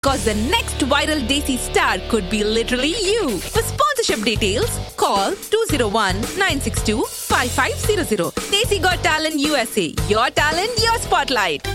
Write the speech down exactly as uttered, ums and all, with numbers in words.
Cause the next viral Desi star could be literally you. For sponsorship details, call two zero one nine six two five five zero zero. Desi Got Talent U S A. Your talent, your spotlight.